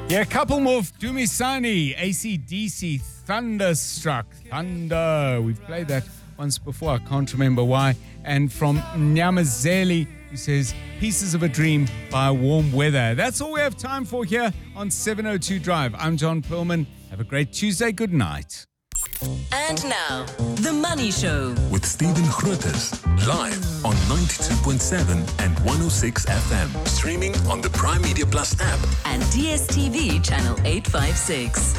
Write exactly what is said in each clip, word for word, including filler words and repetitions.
Yeah, a couple more. Dumisani, A C D C, Thunderstruck. Thunder. We've played that once before. I can't remember why. And from Nyamazeli, who says, Pieces of a Dream by Warm Weather. That's all we have time for here on seven oh two Drive. I'm John Perlman. Have a great Tuesday. Good night. And now, The Money Show. With Stephen Grootes, live on ninety-two point seven and one oh six F M. Streaming on the Prime Media Plus app. And D S T V channel eight fifty-six.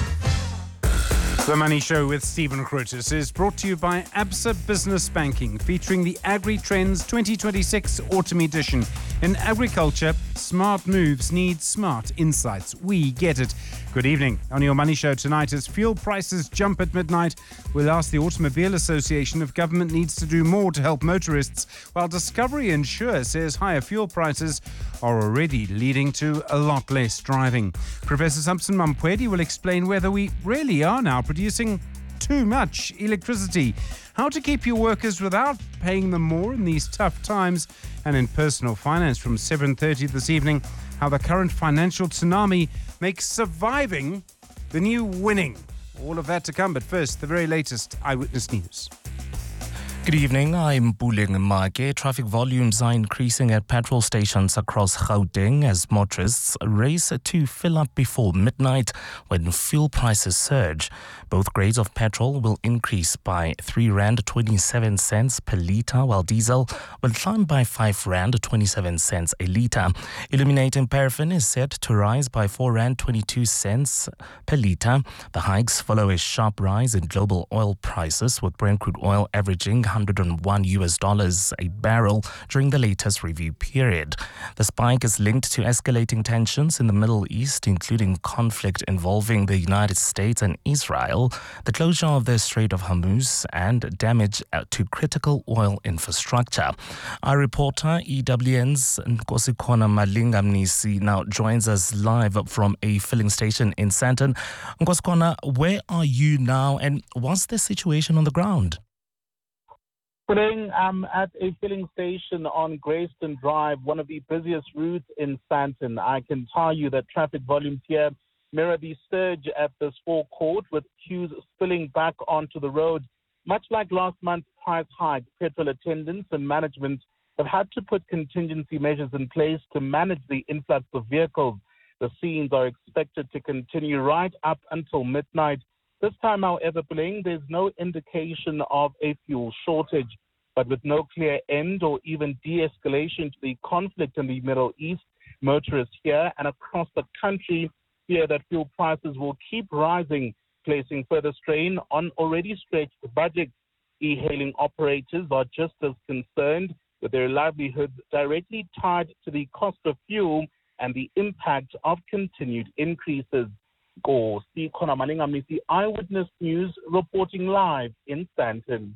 The Money Show with Stephen Grootes is brought to you by Absa Business Banking, featuring the Agri Trends twenty twenty-six Autumn Edition. In agriculture, smart moves need smart insights. We get it. Good evening. On your Money Show tonight, as fuel prices jump at midnight, we'll ask the Automobile Association if government needs to do more to help motorists, while Discovery Insure says higher fuel prices are already leading to a lot less driving. Professor Samson Mampwedi will explain whether we really are now producing too much electricity, how to keep your workers without paying them more in these tough times, and in personal finance from seven thirty this evening, how the current financial tsunami makes surviving the new winning. All of that to come, but first, the very latest Eyewitness News. Good evening, I'm Buling Mage. Traffic volumes are increasing at petrol stations across Gauteng as motorists race to fill up before midnight when fuel prices surge. Both grades of petrol will increase by three rand twenty-seven cents per litre, while diesel will climb by five rand twenty-seven cents a litre. Illuminating paraffin is set to rise by four rand twenty-two cents per litre. The hikes follow a sharp rise in global oil prices, with Brent crude oil averaging one hundred one U S dollars a barrel during the latest review period. The spike is linked to escalating tensions in the Middle East, including conflict involving the United States and Israel, the closure of the Strait of Hormuz, and damage to critical oil infrastructure. Our reporter, E W N's Nkosikona Malinga Mnisi, now joins us live from a filling station in Sandton. Nkosikona, where are you now, and what's the situation on the ground? Putting um, at a filling station on Grayston Drive, one of the busiest routes in Sandton. I can tell you that traffic volumes here mirror the surge at this forecourt, with queues spilling back onto the road. Much like last month's price hike, petrol attendants and management have had to put contingency measures in place to manage the influx of vehicles. The scenes are expected to continue right up until midnight. This time, however, there's no indication of a fuel shortage. But with no clear end or even de-escalation to the conflict in the Middle East, motorists here and across the country fear that fuel prices will keep rising, placing further strain on already stretched budgets. E-hailing operators are just as concerned, with their livelihoods directly tied to the cost of fuel and the impact of continued increases. Go see Kona Malinga Mnisi, Eyewitness News, reporting live in Sandton.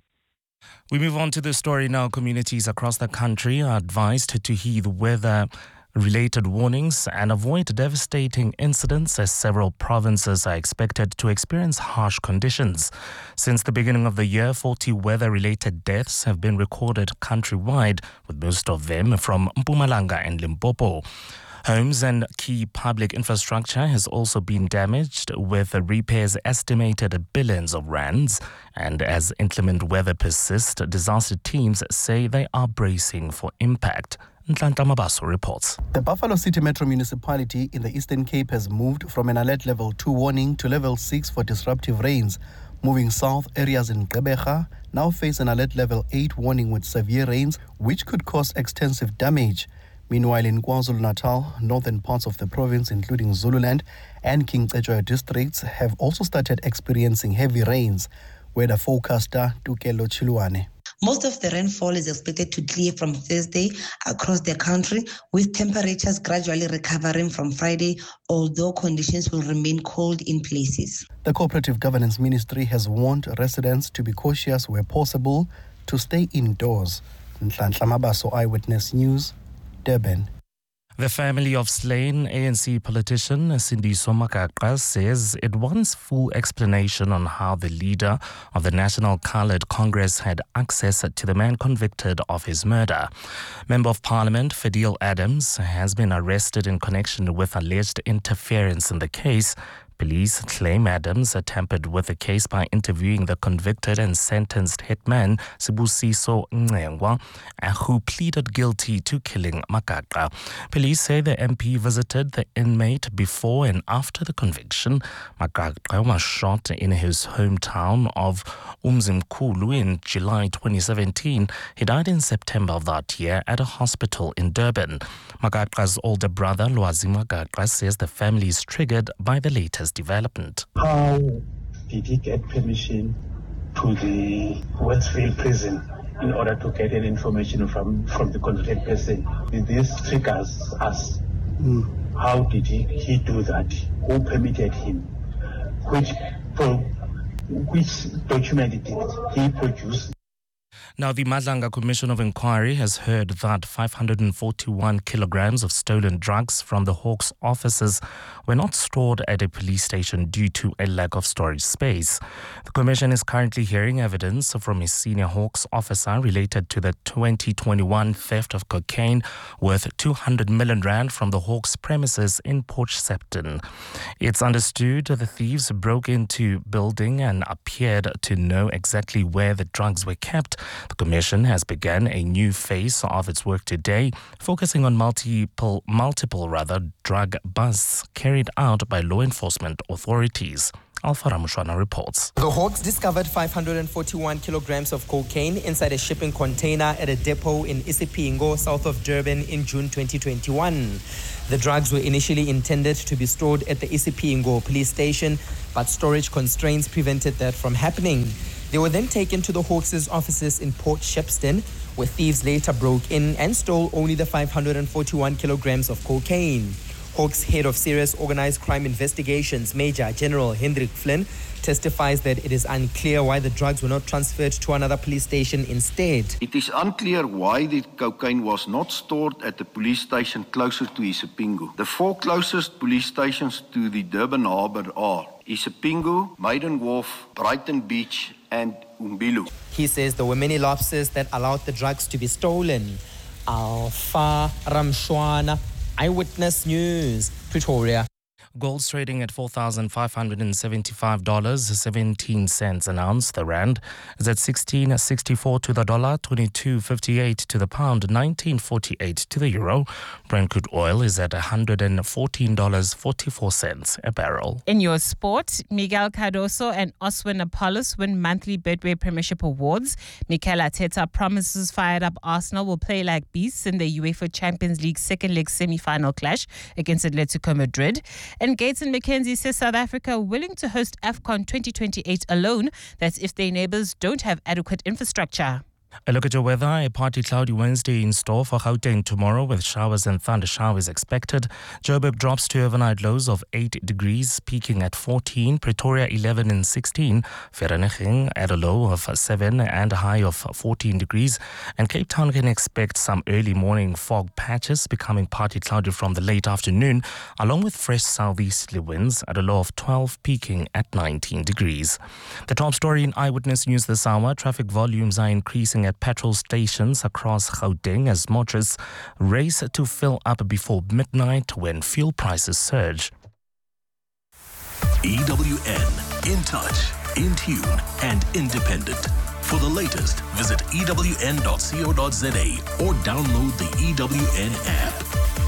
We move on to the story now. Communities across the country are advised to heed weather-related warnings and avoid devastating incidents, as several provinces are expected to experience harsh conditions. Since the beginning of the year, forty weather-related deaths have been recorded countrywide, with most of them from Mpumalanga and Limpopo. Homes and key public infrastructure has also been damaged, with repairs estimated at billions of rands. And as inclement weather persists, disaster teams say they are bracing for impact. Nhlanhla Mabaso reports. The Buffalo City Metro Municipality in the Eastern Cape has moved from an alert level two warning to level six for disruptive rains. Moving south, areas in Gqeberha now face an alert level eight warning with severe rains, which could cause extensive damage. Meanwhile, in KwaZulu-Natal, northern parts of the province, including Zululand and King Cetshwayo districts, have also started experiencing heavy rains. Weather forecaster Tukelo Chiluane. Most of the rainfall is expected to clear from Thursday across the country, with temperatures gradually recovering from Friday, although conditions will remain cold in places. The Cooperative Governance Ministry has warned residents to be cautious where possible, to stay indoors. Nhlanhla Mabaso, Eyewitness News, Durban. The family of slain A N C politician Sindiso Makaqwa says it wants full explanation on how the leader of the National Coloured Congress had access to the man convicted of his murder. Member of Parliament Fadil Adams has been arrested in connection with alleged interference in the case. Police claim Adams tampered with the case by interviewing the convicted and sentenced hitman Sibusiso Ngengwa, who pleaded guilty to killing Makaqwa. Police say the M P visited the inmate before and after the conviction. Makaqwa was shot in his hometown of Umzimkhulu in July twenty seventeen. He died in September of that year at a hospital in Durban. Makaqwa's older brother, Lwazi Makaqwa, says the family is triggered by the latest development. How did he get permission to the Westfield prison in order to get any information from, from the convicted person? This triggers us. Mm. How did he, he do that? Who permitted him? Which, for, which document did he produce? Now, the Madlanga Commission of Inquiry has heard that five hundred forty-one kilograms of stolen drugs from the Hawks offices were not stored at a police station due to a lack of storage space. The Commission is currently hearing evidence from a senior Hawks officer related to the twenty twenty-one theft of cocaine worth two hundred million rand from the Hawks premises in Port Shepstone. It's understood the thieves broke into building and appeared to know exactly where the drugs were kept. The Commission has begun a new phase of its work today, focusing on multiple, multiple rather, drug busts carried out by law enforcement authorities. Alpha Ramushwana reports. The Hawks discovered five hundred forty-one kilograms of cocaine inside a shipping container at a depot in Isipingo, south of Durban, in June twenty twenty-one. The drugs were initially intended to be stored at the Isipingo police station, but storage constraints prevented that from happening. They were then taken to the Hawks' offices in Port Shepstone, where thieves later broke in and stole only the five hundred forty-one kilograms of cocaine. Hawks Head of Serious Organized Crime Investigations, Major General Hendrik Flynn, testifies that it is unclear why the drugs were not transferred to another police station instead. It is unclear why the cocaine was not stored at the police station closer to Isipingo. The four closest police stations to the Durban harbour are Isipingo, Maiden Wharf, Brighton Beach and Umbilu. He says there were many lapses that allowed the drugs to be stolen. Alpha Ramshwana, Eyewitness News, Pretoria. Gold's trading at four thousand five hundred seventy-five dollars and seventeen cents an ounce. The rand is at sixteen sixty-four to the dollar, twenty-two fifty-eight to the pound, nineteen forty-eight to the euro. Brent crude oil is at one hundred fourteen dollars and forty-four cents a barrel. In your sport, Miguel Cardoso and Oswin Apollos win monthly Betway Premiership Awards. Mikel Arteta promises fired up Arsenal will play like beasts in the UEFA Champions League second leg semi-final clash against Atletico Madrid. And Gaten McKenzie says South Africa willing to host AFCON twenty twenty-eight alone. That's if their neighbours don't have adequate infrastructure. A look at your weather. A partly cloudy Wednesday in store for Gauteng tomorrow with showers and thunder showers expected. Joburg drops to overnight lows of eight degrees, peaking at fourteen. Pretoria eleven and sixteen. Vereeniging at a low of seven and a high of fourteen degrees. And Cape Town can expect some early morning fog patches becoming partly cloudy from the late afternoon, along with fresh southeasterly winds at a low of twelve, peaking at nineteen degrees. The top story in Eyewitness News this hour. Traffic volumes are increasing at petrol stations across Gauteng as motorists race to fill up before midnight when fuel prices surge. E W N, in touch, in tune and independent. For the latest, visit E W N dot co dot za or download the E W N app.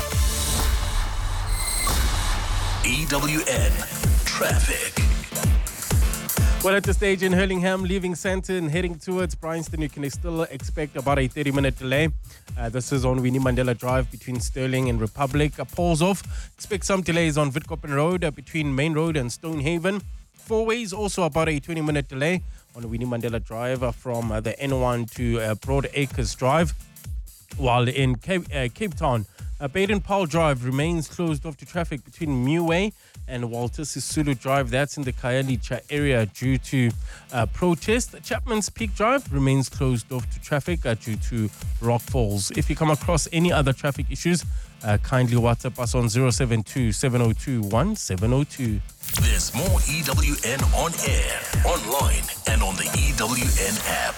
E W N Traffic. Well, at the stage in Hurlingham, leaving Sandton, heading towards Bryanston, you can still expect about a thirty-minute delay. Uh, this is on Winnie Mandela Drive between Sterling and Republic. Uh, Paul's off. Expect some delays on Witkoppen Road uh, between Main Road and Stonehaven. Four ways, also about a twenty-minute delay on Winnie Mandela Drive uh, from uh, the N one to uh, Broad Acres Drive. While in Cape, uh, Cape Town, uh, Baden-Powell Drive remains closed off to traffic between Meway and Walter Sisulu Drive. That's in the Khayelitsha area due to uh, protest. Chapman's Peak Drive remains closed off to traffic uh, due to rock falls. If you come across any other traffic issues, uh, kindly WhatsApp us on zero seven two, seven zero two, one seven zero two. There's more E W N on air, online, and on the E W N app.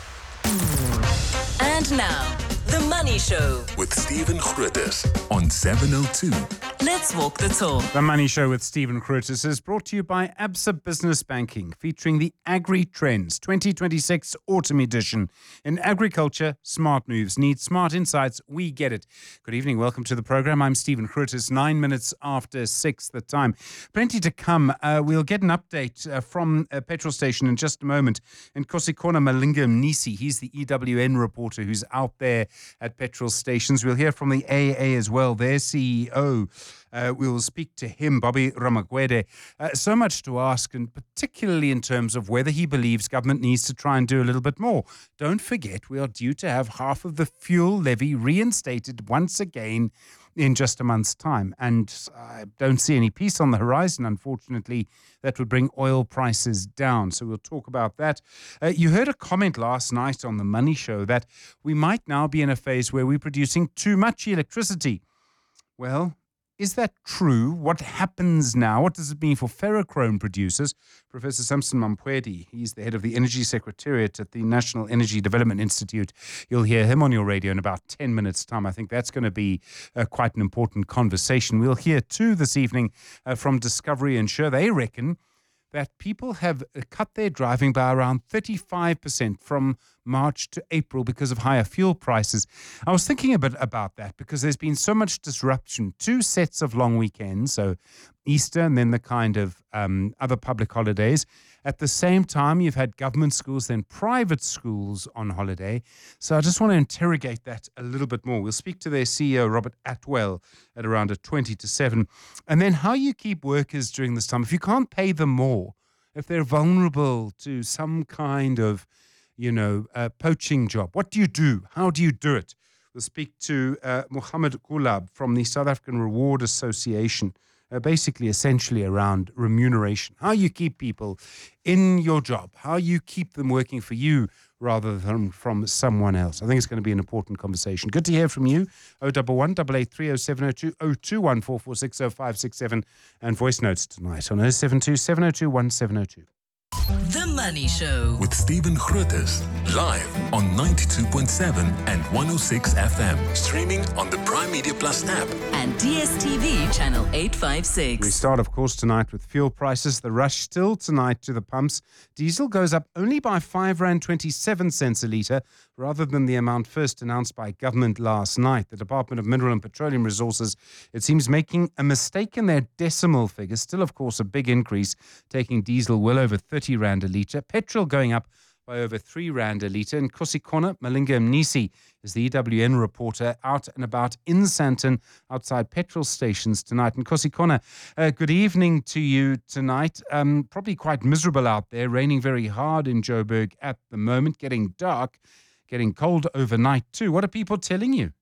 And now, The Money Show with Stephen Grootes on seven oh two. Let's walk the talk. The Money Show with Stephen Grootes is brought to you by Absa Business Banking, featuring the Agri Trends twenty twenty-six Autumn Edition. In agriculture, smart moves need smart insights. We get it. Good evening. Welcome to the program. I'm Stephen Grootes. Nine minutes after six the time. Plenty to come. Uh, we'll get an update uh, from a petrol station in just a moment. And Kosikona Malinga Mnisi, he's the E W N reporter who's out there at petrol stations. We'll hear from the A A as well, their C E O. Uh, we will speak to him, Bobby Ramagwede. Uh, so much to ask, and particularly in terms of whether he believes government needs to try and do a little bit more. Don't forget, we are due to have half of the fuel levy reinstated once again in just a month's time. And I don't see any peace on the horizon, unfortunately, that would bring oil prices down. So we'll talk about that. Uh, you heard a comment last night on The Money Show that we might now be in a phase where we're producing too much electricity. Well, is that true? What happens now? What does it mean for ferrochrome producers? Professor Samson Mampwedi, he's the head of the Energy Secretariat at the National Energy Development Institute. You'll hear him on your radio in about ten minutes' time. I think that's going to be uh, quite an important conversation. We'll hear too this evening uh, from Discovery Insure. They reckon that people have cut their driving by around thirty-five percent from March to April because of higher fuel prices. I was thinking a bit about that because there's been so much disruption. Two sets of long weekends, so Easter and then the kind of um, other public holidays. At the same time, you've had government schools, then private schools on holiday. So I just want to interrogate that a little bit more. We'll speak to their C E O, Robert Atwell, at around a twenty to seven. And then how you keep workers during this time. If you can't pay them more, if they're vulnerable to some kind of, you know, uh, poaching job, what do you do? How do you do it? We'll speak to uh, Mohammed Gulab from the South African Reward Association, uh, basically essentially around remuneration. How you keep people in your job, how you keep them working for you rather than from someone else. I think it's going to be an important conversation. Good to hear from you. oh one one, eight eight three, oh seven oh two, oh two one, four four six, oh five six seven, and voice notes tonight on oh seven two, seven oh two, one seven oh two. The Money Show with Stephen Grootes, live on ninety-two point seven and one oh six F M, streaming on the Prime Media Plus app and D S T V channel eight fifty-six. We start, of course, tonight with fuel prices. The rush still tonight to the pumps. Diesel goes up only by five rand twenty-seven cents a litre, rather than the amount first announced by government last night. The Department of Mineral and Petroleum Resources, it seems, making a mistake in their decimal figures. Still, of course, a big increase, taking diesel well over thirty rand a litre. Petrol going up by over three rand a litre. And Kosikona Malinga Mnisi is the E W N reporter out and about in Sandton outside petrol stations tonight. And Kosikona, uh, good evening to you tonight. Um, probably quite miserable out there, raining very hard in Joburg at the moment, getting dark, getting cold overnight too. What are people telling you?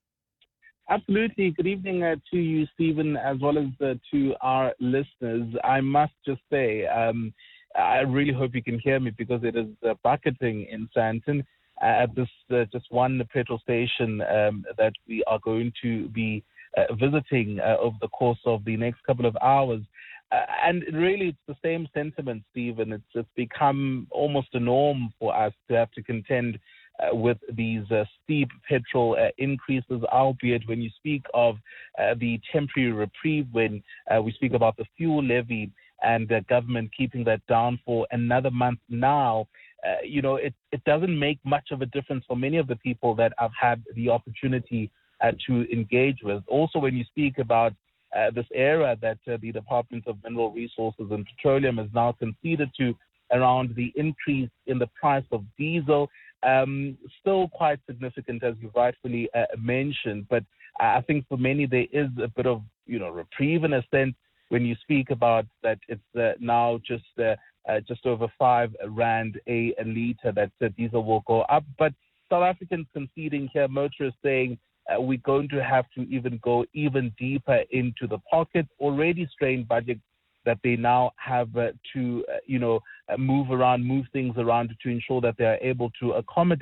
Absolutely. Good evening uh, to you, Stephen, as well as uh, to our listeners. I must just say, um, I really hope you can hear me because it is uh, bucketing in Sandton uh, at this uh, just one petrol station um, that we are going to be uh, visiting uh, over the course of the next couple of hours. Uh, and really, it's the same sentiment, Stephen. It's, it's become almost a norm for us to have to contend uh, with these uh, steep petrol uh, increases, albeit when you speak of uh, the temporary reprieve, when uh, we speak about the fuel levy, and the government keeping that down for another month now, uh, you know, it, it doesn't make much of a difference for many of the people that I've had the opportunity uh, to engage with. Also, when you speak about uh, this era that uh, the Department of Mineral Resources and Petroleum has now conceded to around the increase in the price of diesel, um, still quite significant, as you rightfully uh, mentioned. But I think for many, there is a bit of, you know, reprieve in a sense, when you speak about that it's uh, now just uh, uh, just over five rand a, a litre that uh, diesel will go up. But South Africans conceding here, motorists saying uh, we're going to have to even go even deeper into the pockets, already strained budgets that they now have uh, to, uh, you know, uh, move around, move things around to ensure that they are able to accommodate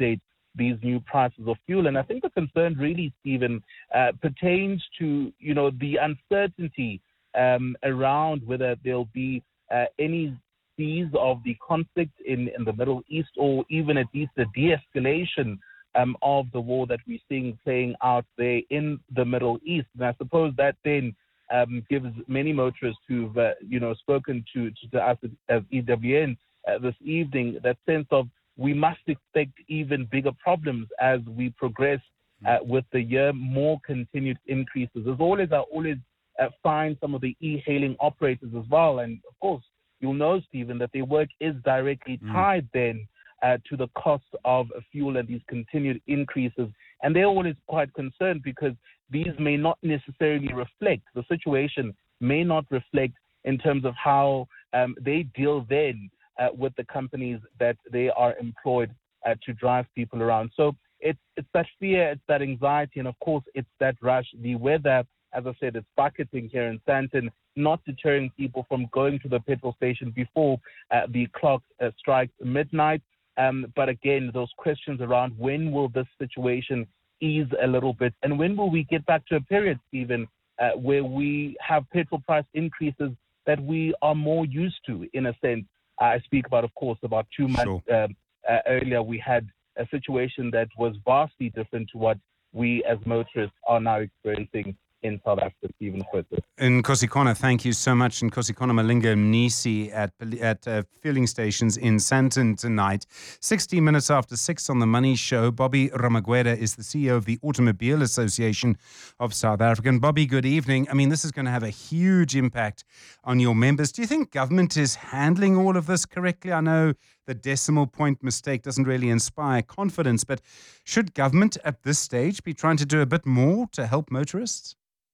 these new prices of fuel. And I think the concern really, Stephen, uh, pertains to, you know, the uncertainty um, around whether there'll be uh, any cease of the conflict in, in the Middle East, or even at least a de-escalation um, of the war that we're seeing playing out there in the Middle East. And I suppose that then um, gives many motorists who've, uh, you know, spoken to, to, to us as E W N uh, this evening, that sense of we must expect even bigger problems as we progress uh, with the year, more continued increases. As always, I always uh, find some of the e-hailing operators as well. And of course, you'll know, Stephen, that their work is directly tied mm. then uh, to the cost of fuel and these continued increases. And they're always quite concerned because these may not necessarily reflect, the situation may not reflect in terms of how um, they deal then uh, with the companies that they are employed uh, to drive people around. So it's, it's that fear, it's that anxiety, and of course it's that rush. The weather, as I said, it's bucketing here in Sandton, not deterring people from going to the petrol station before uh, the clock uh, strikes midnight. Um, but again, those questions around when will this situation ease a little bit, and when will we get back to a period, Stephen, uh, where we have petrol price increases that we are more used to, in a sense. I speak about, of course, about two months sure. um, uh, earlier, we had a situation that was vastly different to what we as motorists are now experiencing in South Africa, Stephen Curtis. In Kosikona, thank you so much. In Kosikona Malinga Mnisi at at uh, filling stations in Sandton tonight. sixty minutes after six on The Money Show, Bobby Ramagwera is the C E O of the Automobile Association of South Africa. And Bobby, good evening. I mean, this is going to have a huge impact on your members. Do you think government is handling all of this correctly? I know the decimal point mistake doesn't really inspire confidence, but should government at this stage be trying to do a bit more to help motorists?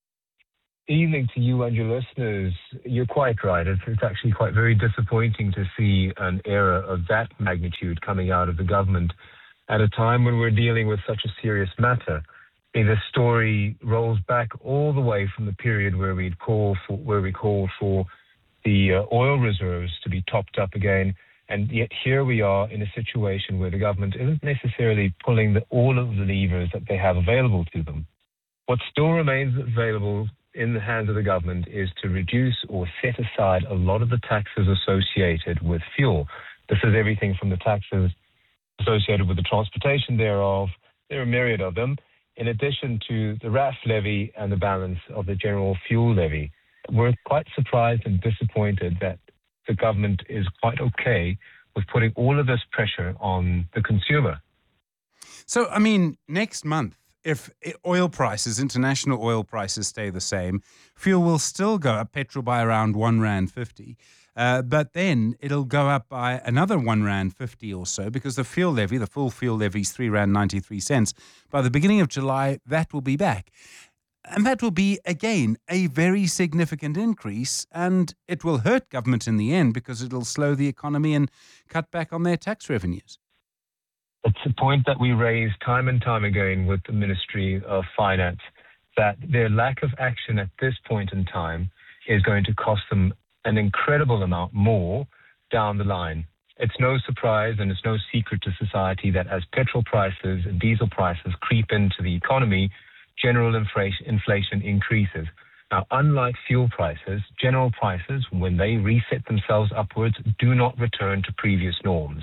Evening to you and your listeners. You're quite right. It's, it's actually quite very disappointing to see an error of that magnitude coming out of the government at a time when we're dealing with such a serious matter. I mean, this story rolls back all the way from the period where we'd call for, where we called for the uh, oil reserves to be topped up again, and yet here we are in a situation where the government isn't necessarily pulling the, all of the levers that they have available to them. What still remains available in the hands of the government is to reduce or set aside a lot of the taxes associated with fuel. This is everything from the taxes associated with the transportation thereof. There are a myriad of them, in addition to the R A F levy and the balance of the general fuel levy. We're quite surprised and disappointed that the government is quite okay with putting all of this pressure on the consumer. So, I mean, next month, if oil prices, international oil prices stay the same, fuel will still go up, petrol by around one rand fifty. Uh, but then it'll go up by another one rand fifty or so, because the fuel levy, the full fuel levy is three rand ninety-three cents. By the beginning of July, that will be back. And that will be, again, a very significant increase, and it will hurt government in the end because it'll slow the economy and cut back on their tax revenues. It's a point that we raise time and time again with the Ministry of Finance, that their lack of action at this point in time is going to cost them an incredible amount more down the line. It's no surprise and it's no secret to society that as petrol prices and diesel prices creep into the economy, general inflation, inflation increases. Now, unlike fuel prices, general prices, when they reset themselves upwards, do not return to previous norms.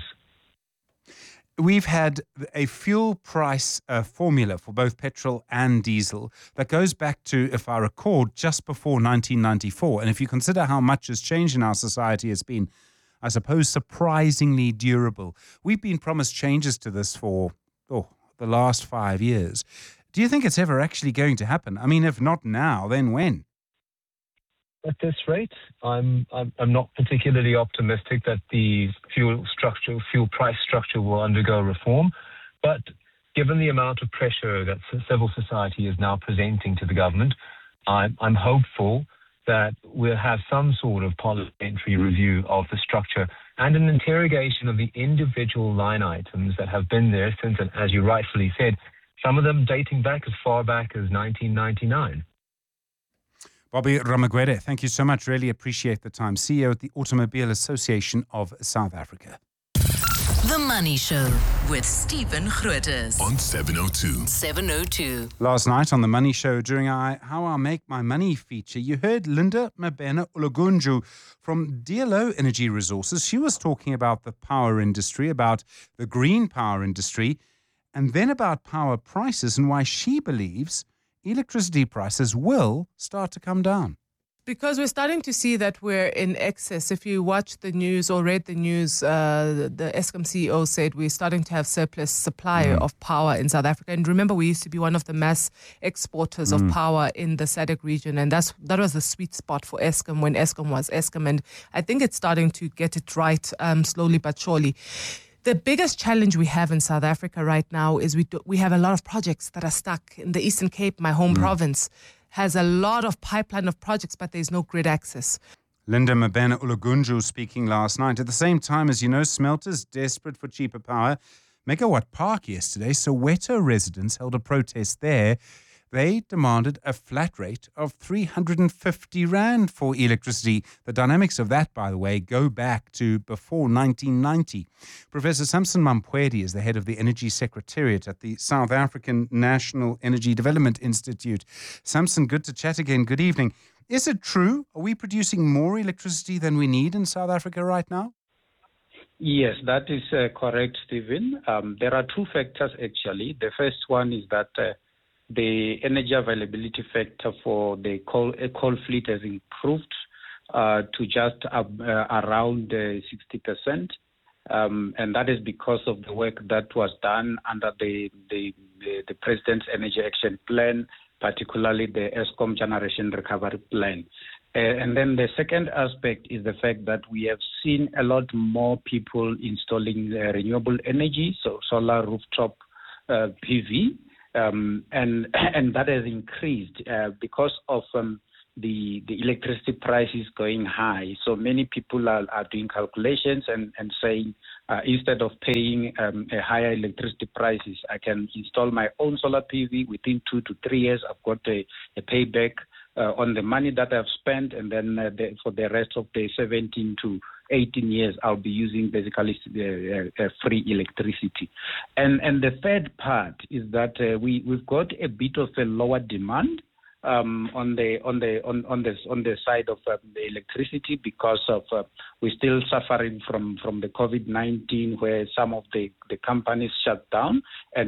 We've had a fuel price uh, formula for both petrol and diesel that goes back to, if I recall, just before nineteen ninety-four. And if you consider how much has changed in our society, it's been, I suppose, surprisingly durable. We've been promised changes to this for oh, the last five years. Do you think it's ever actually going to happen? I mean, if not now, then when? At this rate, I'm, I'm I'm not particularly optimistic that the fuel structure, fuel price structure will undergo reform. But given the amount of pressure that civil society is now presenting to the government, I'm, I'm hopeful that we'll have some sort of parliamentary review of the structure and an interrogation of the individual line items that have been there since, as you rightfully said, some of them dating back as far back as nineteen ninety-nine. Bobby Ramagwera, thank you so much. Really appreciate the time. C E O at the Automobile Association of South Africa. The Money Show with Stephen Grootes on seven oh two. seven oh two. Last night on The Money Show, during our How I Make My Money feature, you heard Linda Mabena Ulugunju from D L O Energy Resources. She was talking about the power industry, about the green power industry, and then about power prices and why she believes electricity prices will start to come down. Because we're starting to see that we're in excess. If you watch the news or read the news, uh, the Eskom C E O said we're starting to have surplus supply mm. of power in South Africa. And remember, we used to be one of the mass exporters mm. of power in the S A D C region. And that's that was the sweet spot for Eskom when Eskom was Eskom. And I think it's starting to get it right um, slowly but surely. The biggest challenge we have in South Africa right now is we do, we have a lot of projects that are stuck in the Eastern Cape, my home mm. province. Has a lot of pipeline of projects, but there's no grid access. Linda Mabena Ulugunju speaking last night. At the same time, as you know, smelters desperate for cheaper power. Megawatt Park yesterday, Soweto residents held a protest there. They demanded a flat rate of three hundred fifty rand for electricity. The dynamics of that, by the way, go back to before nineteen ninety. Professor Samson Mampwedi is the head of the Energy Secretariat at the South African National Energy Development Institute. Samson, good to chat again. Good evening. Is it true? Are we producing more electricity than we need in South Africa right now? Yes, that is uh, correct, Stephen. Um, there are two factors, actually. The first one is that uh, the energy availability factor for the coal, uh, coal fleet has improved uh, to just uh, uh, around uh, sixty percent. Um, and that is because of the work that was done under the, the, the, the President's Energy Action Plan, particularly the Eskom Generation Recovery Plan. Uh, and then the second aspect is the fact that we have seen a lot more people installing uh, renewable energy, so solar rooftop uh, P V. Um, and and that has increased uh, because of um, the the electricity prices going high. So many people are, are doing calculations and, and saying uh, instead of paying um, a higher electricity prices, I can install my own solar P V within two to three years. I've got a, a payback uh, on the money that I've spent, and then uh, the, for the rest of the seventeen to eighteen years, I'll be using basically uh, uh, free electricity. And and the third part is that uh, we we've got a bit of a lower demand um, on the on the on on the on the side of uh, the electricity because of uh, we're still suffering from from the COVID nineteen, where some of the the companies shut down and